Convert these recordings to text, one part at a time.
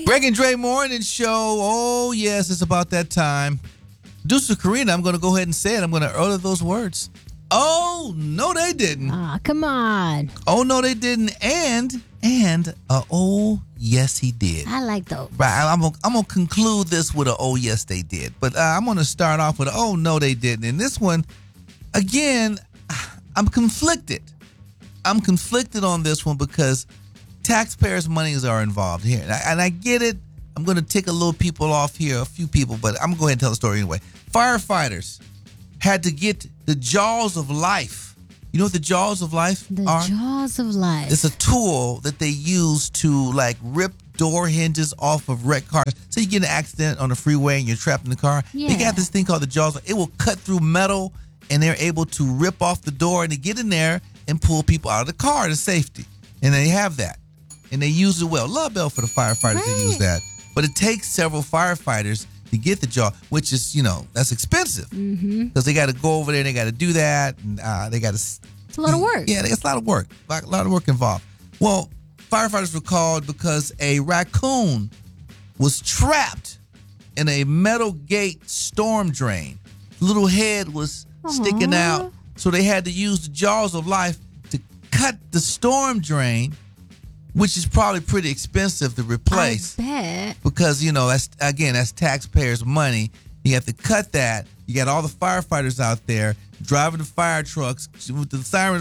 Greg and Dre Morning Show. Oh, yes, it's about that time. Deuce Karina, I'm going to go ahead and say it. I'm going to utter those words. Oh, no, they didn't. Come on. Oh, no, they didn't. And, oh, yes, he did. I like those. Right, I'm gonna conclude this with a oh, yes, they did. But I'm going to start off with a, oh, no, they didn't. And this one, again, I'm conflicted. I'm conflicted on this one because taxpayers' monies are involved here. And I get it. I'm going to tick a little people off here, a few people, but I'm going to go ahead and tell the story anyway. Firefighters had to get the jaws of life. You know what the jaws of life are? The jaws of life. It's a tool that they use to like rip door hinges off of wrecked cars. So you get in an accident on the freeway and you're trapped in the car. Yeah. They got this thing called the jaws. It will cut through metal and they're able to rip off the door and to get in there and pull people out of the car to safety. And they have that. And they use it well. Love bell for the firefighters that use that. But it takes several firefighters to get the jaw, which is, that's expensive. Because they got to go over there and they got to do that. And they got to... It's a lot of work. Yeah, it's a lot of work. A lot of work involved. Well, firefighters were called because a raccoon was trapped in a metal gate storm drain. Little head was sticking out. So they had to use the jaws of life to cut the storm drain, which is probably pretty expensive to replace. I bet. Because, that's taxpayers' money. You have to cut that. You got all the firefighters out there driving the fire trucks with the sirens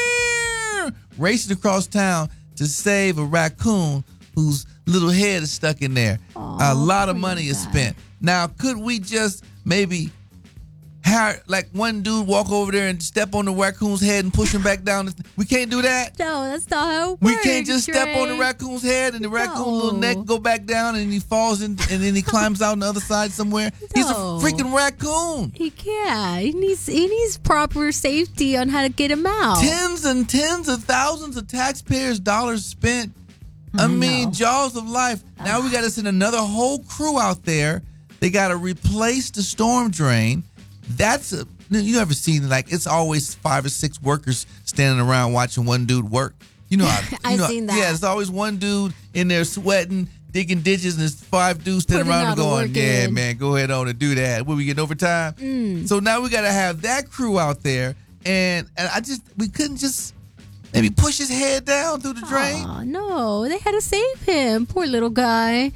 racing across town to save a raccoon whose little head is stuck in there. A lot of money is spent. Now, could we just maybe hire like one dude walk over there and step on the raccoon's head and push him back down? We can't do that. No, that's not how it works. We can't just step on the raccoon's head and the raccoon's little neck go back down and he falls in and then he climbs out on the other side somewhere. No. He's a freaking raccoon. He can't. He needs proper safety on how to get him out. Tens and tens of thousands of taxpayers' dollars spent. I mean, jaws of life. Now we got to send another whole crew out there. They got to replace the storm drain. You ever seen, like, it's always 5 or 6 workers standing around watching one dude work. I've seen that. Yeah, there's always one dude in there sweating, digging ditches, and there's 5 dudes standing around and going, yeah, man, go ahead on and do that. Will we get overtime? So now we got to have that crew out there, and we couldn't just maybe push his head down through the drain? Oh, no, they had to save him. Poor little guy.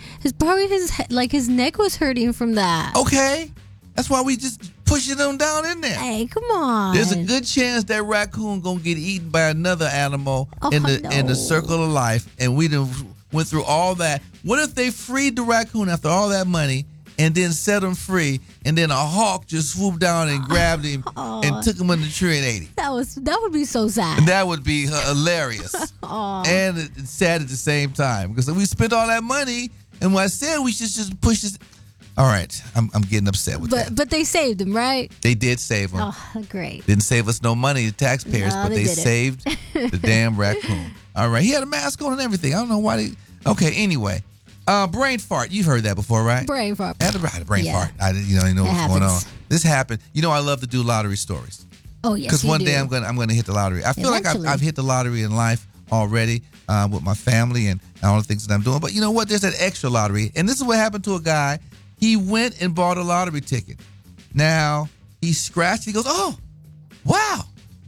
His neck was hurting from that. Okay. That's why we just pushing them down in there. Hey, come on. There's a good chance that raccoon gonna get eaten by another animal in the circle of life, and we done went through all that. What if they freed the raccoon after all that money and then set him free, and then a hawk just swooped down and grabbed him and took him in the tree and ate him? That would be so sad. That would be hilarious. And it's sad at the same time because we spent all that money, and what I said we should just push this. All right, I'm getting upset with that. But they saved him, right? They did save him. Oh, great. Didn't save us no money, the taxpayers, but they saved the damn raccoon. All right, he had a mask on and everything. I don't know why they... Okay, anyway. Brain fart. You've heard that before, right? Brain fart. I had a brain fart. I didn't know what's going on. This happened. I love to do lottery stories. Oh, yes, because one day I'm gonna hit the lottery. I feel like I've hit the lottery in life already with my family and all the things that I'm doing. But you know what? There's that extra lottery. And this is what happened to a guy. He went and bought a lottery ticket. Now, he scratched. He goes, oh, wow,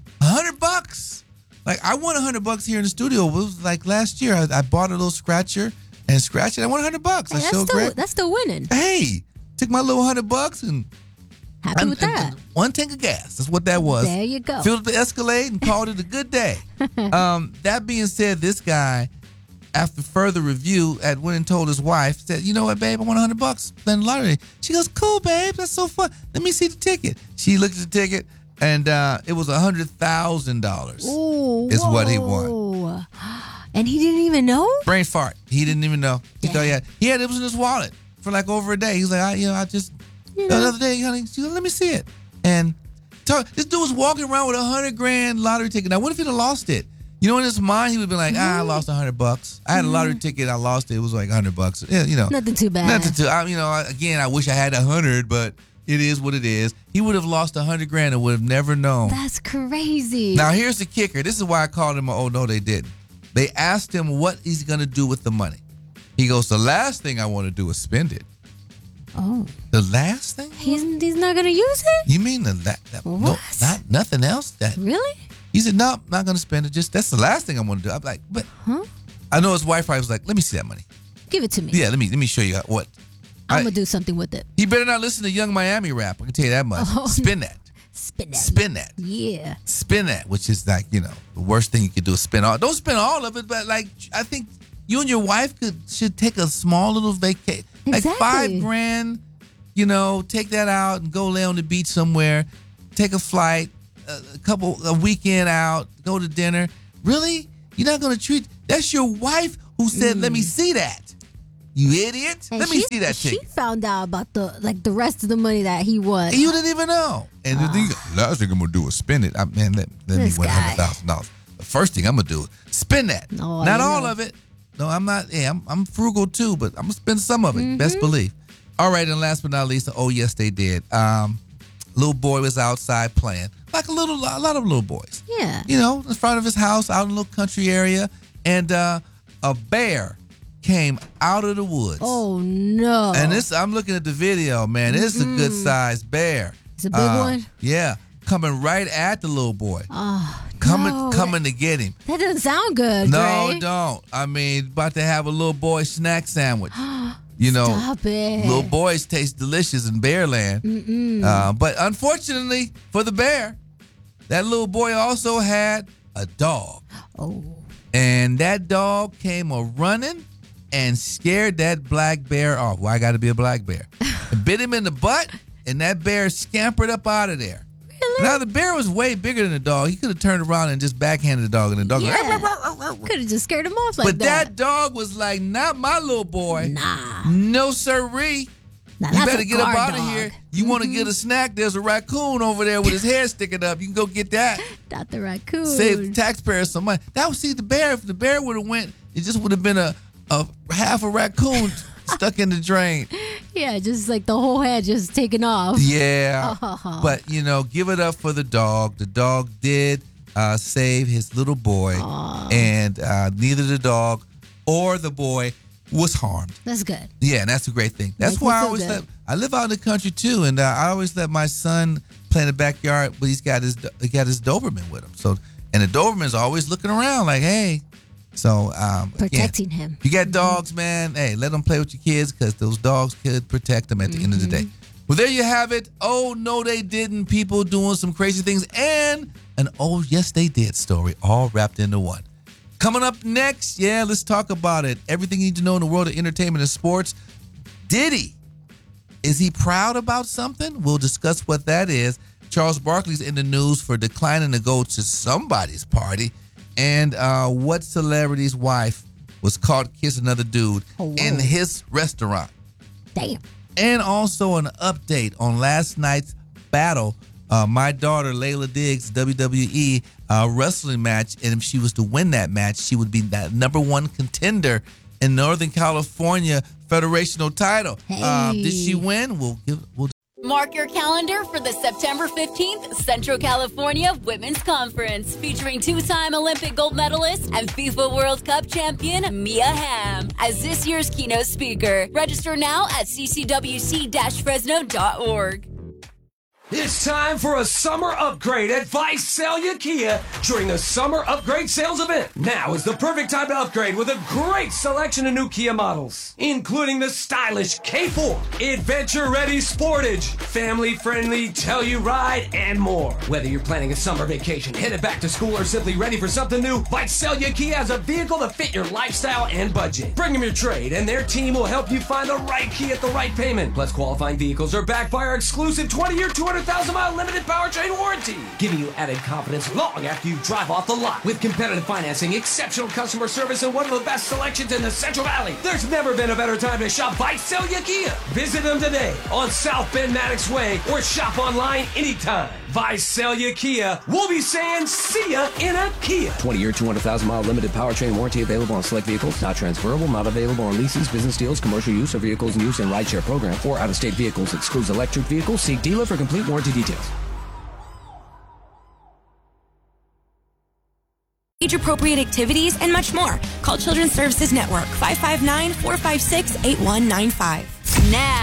$100. Like, I won $100 here in the studio. It was like last year. I bought a little scratcher and scratched it. I won $100. Hey, that's still winning. Hey, took my little $100 and happy with that. One tank of gas. That's what that was. There you go. Filled up the Escalade and called it a good day. That being said, this guy, after further review, went and told his wife, said, you know what, babe, I won $100 playing the lottery. She goes, cool, babe, that's so fun. Let me see the ticket. She looked at the ticket, and it was $100,000 is what he won. And he didn't even know? Brain fart. He didn't even know. He thought it was in his wallet for like over a day. He was like, the other day, honey, she goes, let me see it. And this dude was walking around with $100,000 lottery ticket. Now, what if he'd have lost it? In his mind, he would be like, I lost $100. I had a lottery ticket. I lost it. It was like $100. Yeah, nothing too bad. Nothing too. Again, I wish I had 100, but it is what it is. He would have lost $100,000 and would have never known. That's crazy. Now, here's the kicker. This is why I called him. Oh no, they didn't. They asked him what he's gonna do with the money. He goes, the last thing I want to do is spend it. Oh. The last thing? He's not going to use it? You mean that no, What? not nothing else? That Really? He said, no, I'm not going to spend it. Just that's the last thing I want to do. I'm like, but Huh? I know his wife probably was like, let me see that money. Give it to me. Yeah, let me show you what. I'm going to do something with it. He better not listen to Young Miami rap. I can tell you that much. Oh. Spin that. Spin that. Spin that. Yeah. Spin that, which is like, the worst thing you could do is spend all. Don't spend all of it, but like, I think you and your wife should take a small little vacation. Like Exactly. $5,000, take that out and go lay on the beach somewhere. Take a flight, a weekend out, go to dinner. Really? You're not going to treat, that's your wife who said, let me see that. You idiot. And Let me see that She ticket. found out about the rest of the money that he won. And you didn't even know. And the thing, last thing I'm gonna do is spend it. Let me This win guy. $100,000. The first thing I'm gonna do is spend that. Oh, Not I all know. of it. No, I'm not. Yeah, I'm frugal too, but I'm gonna spend some of it. Mm-hmm. Best believe. All right, and last but not least, oh yes, they did. Little boy was outside playing like a lot of little boys. Yeah. In front of his house, out in a little country area, and a bear came out of the woods. Oh, no. And I'm looking at the video, man. It's a good sized bear. It's a big one? Yeah, coming right at the little boy. Oh, no. Coming to get him. That doesn't sound good, No, Dre. don't. I mean, about to have a little boy snack sandwich. Stop it. Little boys taste delicious in Bearland. But unfortunately for the bear, that little boy also had a dog. Oh. And that dog came a-running and scared that black bear off. Well, I got to be a black bear. And bit him in the butt, and that bear scampered up out of there. Really? Now, the bear was way bigger than the dog. He could have turned around and just backhanded the dog, and the dog Could have just scared him off like But that. that dog was like, not my little boy. Nah. No, sirree. Nah, You that's better a get up guard out of dog. here. You want to get a snack? There's a raccoon over there with his hair sticking up. You can go get that. Not the raccoon. Save taxpayers some money. That would see the bear. If the bear would have went, it just would have been a half a raccoon stuck in the drain. Yeah, just like the whole head just taken off. Yeah. Oh. But, give it up for the dog. The dog did save his little boy. And neither the dog or the boy was harmed. That's good. Yeah, and that's a great thing. That's Makes why me I feel always good. I live out in the country too, and I always let my son play in the backyard, but he got his Doberman with him. So, and the Doberman's always looking around like, hey. So, Protecting him. You got dogs, man. Hey, let them play with your kids because those dogs could protect them at the end of the day. Well, there you have it. Oh, no, they didn't. People doing some crazy things, and an oh, yes, they did story all wrapped into one. Coming up next, let's talk about it. Everything you need to know in the world of entertainment and sports. Diddy, is he proud about something? We'll discuss what that is. Charles Barkley's in the news for declining to go to somebody's party. And what celebrity's wife was caught kissing another dude in his restaurant. Damn. And also an update on last night's battle. My daughter, Layla Diggs, WWE wrestling match. And if she was to win that match, she would be that #1 contender in Northern California Federational title. Hey. Did she win? We'll Mark your calendar for the September 15th Central California Women's Conference featuring two-time Olympic gold medalist and FIFA World Cup champion Mia Hamm as this year's keynote speaker. Register now at ccwc-fresno.org. It's time for a summer upgrade at Visalia Kia during the Summer Upgrade Sales event. Now is the perfect time to upgrade with a great selection of new Kia models, including the stylish K4, adventure-ready Sportage, family-friendly Telluride, and more. Whether you're planning a summer vacation, headed back to school, or simply ready for something new, Visalia Kia has a vehicle to fit your lifestyle and budget. Bring them your trade, and their team will help you find the right key at the right payment. Plus, qualifying vehicles are backed by our exclusive 20-year, 200,000-mile limited powertrain warranty, giving you added confidence long after you drive off the lot. With competitive financing, exceptional customer service, and one of the best selections in the Central Valley, there's never been a better time to shop Visalia Kia. Visit them today on South Bend Maddox Way or shop online anytime. Visalia Kia, we'll be saying see ya in a Kia. 20-year, 200,000-mile limited powertrain warranty available on select vehicles, not transferable, not available on leases, business deals, commercial use, or vehicles in use in rideshare program, or out-of-state vehicles. Excludes electric vehicles. See dealer for complete warranty details. age-appropriate activities, and much more. Call Children's Services Network, 559-456-8195. Now,